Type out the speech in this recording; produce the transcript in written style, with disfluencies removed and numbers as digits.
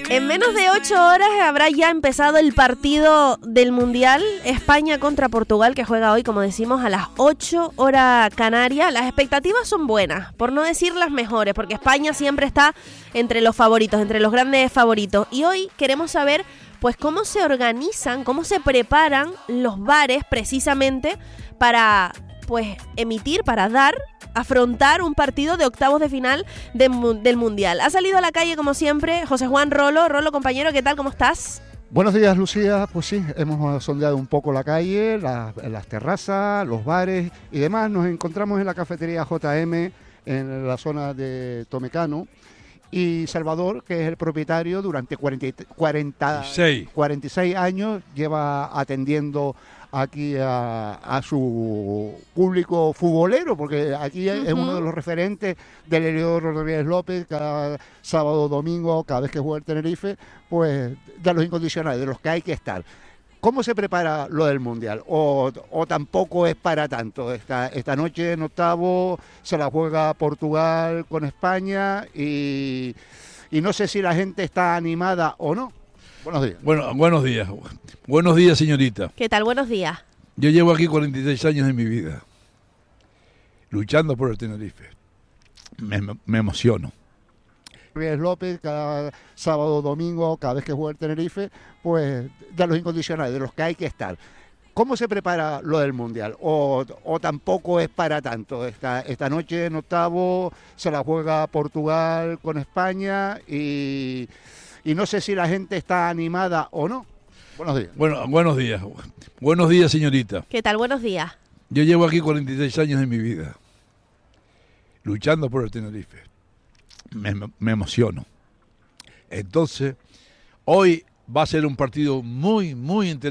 En menos de 8 horas habrá ya empezado el partido del Mundial, España contra Portugal, que juega hoy, como decimos, a las 8 hora canaria. Las expectativas son buenas, por no decir las mejores, porque España siempre está entre los favoritos, entre los grandes favoritos. Y hoy queremos saber, pues, cómo se organizan, cómo se preparan los bares precisamente para, pues, emitir, para afrontar un partido de octavos de final del Mundial. Ha salido a la calle, como siempre, José Juan Rolo. Rolo, compañero, ¿qué tal? ¿Cómo estás? Buenos días, Lucía. Pues sí, hemos sondeado un poco la calle, las terrazas, los bares y demás. Nos encontramos en la cafetería JM, en la zona de Tomecano. Y Salvador, que es el propietario, durante 46 años lleva atendiendo aquí a su público futbolero, porque aquí es uno de los referentes del Heliodoro Rodríguez López. Cada sábado o domingo, cada vez que juega el Tenerife, pues de los incondicionales, de los que hay que estar. ¿Cómo se prepara lo del Mundial? ¿O tampoco es para tanto? Esta noche en octavo se la juega Portugal con España y no sé si la gente está animada o no. Buenos días. Bueno, buenos días. Buenos días, señorita. ¿Qué tal? Buenos días. Yo llevo aquí 46 años de mi vida, luchando por el Tenerife. Me emociono. Rodríguez López, cada sábado o domingo, cada vez que juega el Tenerife, pues de los incondicionales, de los que hay que estar. ¿Cómo se prepara lo del Mundial? ¿O tampoco es para tanto? Esta noche en octavo se la juega Portugal con España y no sé si la gente está animada o no. Buenos días. Bueno, buenos días. Buenos días, señorita. ¿Qué tal? Buenos días. Yo llevo aquí 46 años de mi vida, luchando por el Tenerife. Me emociono. Entonces, hoy va a ser un partido muy, muy interesante.